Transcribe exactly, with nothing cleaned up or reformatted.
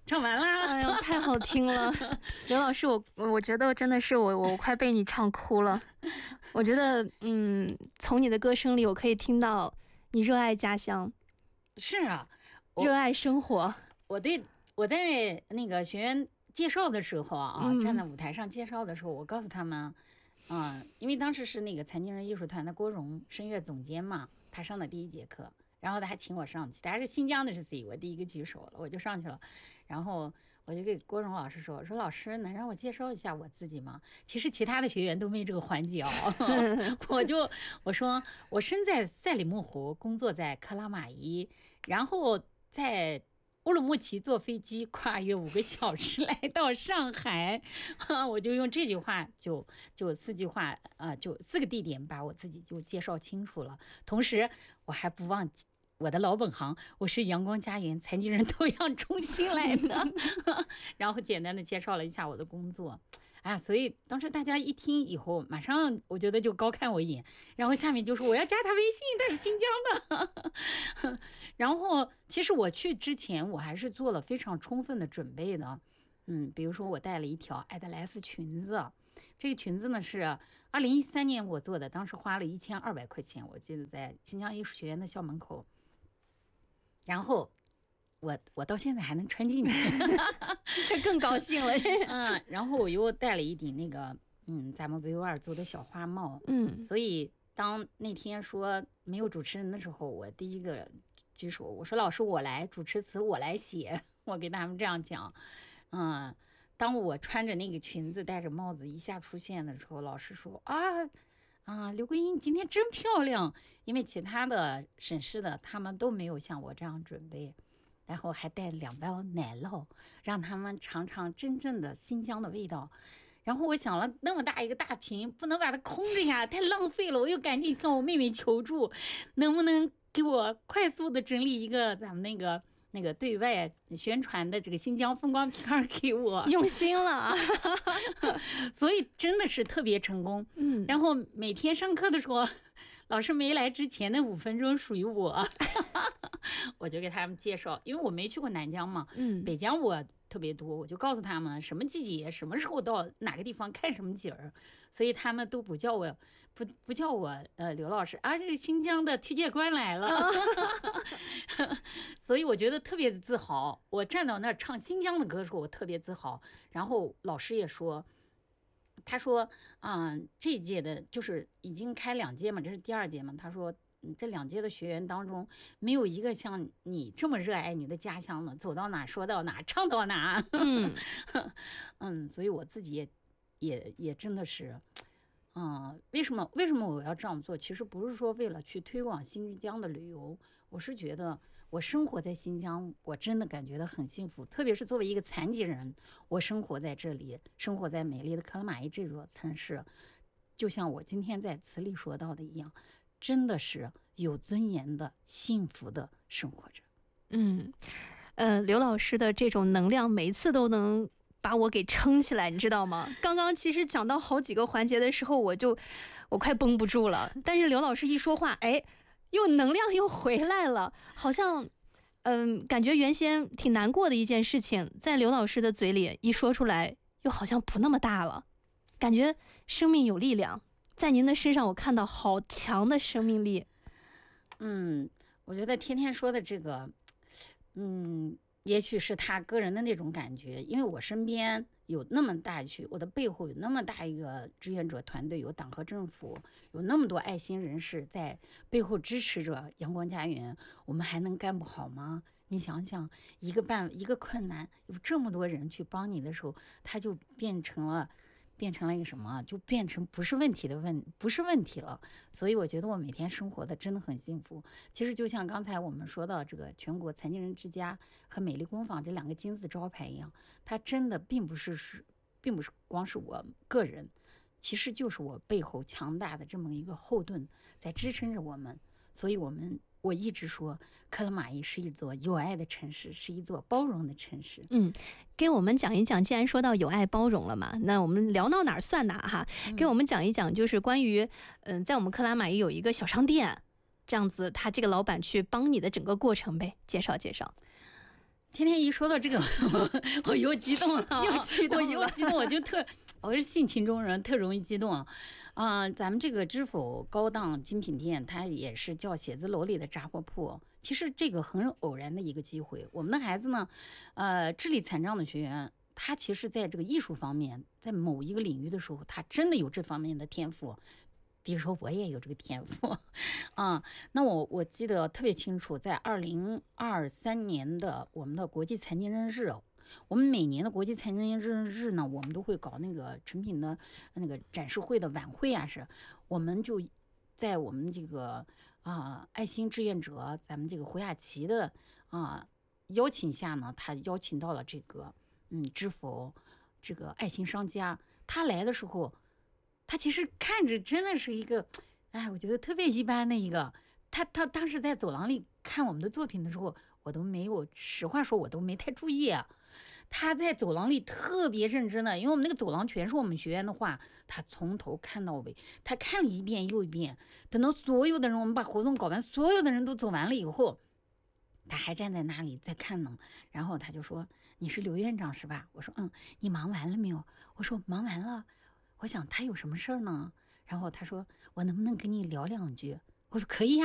唱完啦！ 哎呀，太好听了，刘老师，我我觉得真的是我我快被你唱哭了。我觉得，嗯，从你的歌声里，我可以听到你热爱家乡， 是啊， 热爱生活。 我对我在那个学员介绍的时候啊， 嗯、 站在舞台上介绍的时候，我告诉他们，嗯，因为当时是那个残疾人艺术团的郭荣声乐总监嘛，他上的第一节课。然后他还请我上去，他是新疆的是 C， 我第一个举手了，我就上去了。然后我就给郭荣老师说：“我说老师，能让我介绍一下我自己吗？”其实其他的学员都没这个环节哦。我就我说我身在赛里木湖，工作在克拉玛依，然后在乌鲁木齐坐飞机跨越五个小时来到上海。我就用这句话就就四句话啊、呃，就四个地点把我自己就介绍清楚了。同时我还不忘记我的老本行，我是阳光家园残疾人托养中心来的。然后简单的介绍了一下我的工作。哎呀，所以当时大家一听以后，马上我觉得就高看我一眼，然后下面就说我要加他微信，他是新疆的。然后其实我去之前，我还是做了非常充分的准备的。嗯，比如说我带了一条艾德莱斯裙子，这个裙子呢是二零一三年我做的，当时花了一千二百块钱，我记得在新疆艺术学院的校门口。然后我我到现在还能穿进去， 这更高兴了。 嗯，然后我又戴了一顶那个嗯咱们维吾尔族的小花帽。 嗯， 所以当那天说没有主持人的时候，我第一个举手，我说老师我来主持词，我来写，我给他们这样讲。嗯，当我穿着那个裙子戴着帽子一下出现的时候，老师说啊啊，刘桂英你今天真漂亮，因为其他的省市的他们都没有像我这样准备，然后还带两包奶酪，让他们尝尝真正的新疆的味道。然后我想了，那么大一个大瓶，不能把它空着呀，太浪费了。我又赶紧向我妹妹求助，能不能给我快速的整理一个咱们那个那个对外宣传的这个新疆风光片给我？ 用心了。 所以真的是特别成功。 嗯， 然后每天上课的时候，老师没来之前那五分钟属于我。我就给他们介绍，因为我没去过南疆嘛， 嗯， 北疆我特别多，我就告诉他们什么季节什么时候到哪个地方看什么景儿，所以他们都不叫我不不叫我呃刘老师啊，这个新疆的推介官来了。所以我觉得特别的自豪，我站到那儿唱新疆的歌的时候我特别自豪。然后老师也说，他说啊、呃，这一届的就是已经开两届嘛，这是第二届嘛，他说这两届的学员当中，没有一个像你这么热爱你的家乡的，走到哪说到哪，唱到哪。嗯嗯，所以我自己也也也真的是，嗯，为什么为什么我要这样做？其实不是说为了去推广新疆的旅游，我是觉得我生活在新疆，我真的感觉到很幸福。特别是作为一个残疾人，我生活在这里，生活在美丽的克拉玛依这座城市，就像我今天在词里说到的一样。真的是有尊严的、幸福的生活着。 嗯，呃，刘老师的这种能量，每一次都能把我给撑起来，你知道吗？刚刚其实讲到好几个环节的时候，我就我快绷不住了。但是刘老师一说话，哎，又能量又回来了，好像，嗯，感觉原先挺难过的一件事情，在刘老师的嘴里一说出来，又好像不那么大了，感觉生命有力量。在您的身上我看到好强的生命力。 嗯，我觉得天天说的这个嗯，也许是他个人的那种感觉，因为我身边有那么大去我的背后有那么大一个志愿者团队，有党和政府，有那么多爱心人士在背后支持着阳光家园，我们还能干不好吗？你想想，一个办一个困难有这么多人去帮你的时候，它就变成了变成了一个什么？就变成不是问题的问，不是问题了。所以我觉得我每天生活的真的很幸福。其实就像刚才我们说到这个全国残疾人之家和美丽工坊这两个金字招牌一样，它真的并不是是，并不是光是我个人，其实就是我背后强大的这么一个后盾在支撑着我们。所以我们。我一直说，克拉玛依是一座有爱的城市，是一座包容的城市。 嗯，给我们讲一讲，既然说到有爱包容了嘛，那我们聊到哪儿算哪哈。给我们讲一讲，就是关于，嗯、呃，在我们克拉玛依有一个小商店，这样子，他这个老板去帮你的整个过程呗，介绍介绍。 天天一说到这个，我我又激动了， 又激动了我又激动，我就特，我是性情中人，特容易激动。啊、呃，咱们这个知否高档精品店，它也是叫写字楼里的杂货铺。其实这个很偶然的一个机会，我们的孩子呢，呃，智力残障的学员，他其实在这个艺术方面，在某一个领域的时候，他真的有这方面的天赋。比如说我也有这个天赋，啊，那我我记得特别清楚，在二零二三年的我们的国际残疾人日，我们每年的国际残疾人日呢，我们都会搞那个成品的那个展示会的晚会啊，是，我们就在我们这个啊、爱心志愿者，咱们这个胡雅琪的啊邀请下呢，他邀请到了这个嗯知否这个爱心商家，他来的时候。他其实看着真的是一个，哎，我觉得特别一般的一个。他他当时在走廊里看我们的作品的时候，我都没有，实话说，我都没太注意啊。他在走廊里特别认真的，因为我们那个走廊全是我们学员的画，他从头看到尾，他看了一遍又一遍。等到所有的人，我们把活动搞完，所有的人都走完了以后，他还站在那里在看呢。然后他就说：“你是刘院长是吧？”我说：“嗯。”你忙完了没有？我说：“忙完了。”我想他有什么事儿呢？然后他说：“我能不能跟你聊两句？”我说：“可以呀。”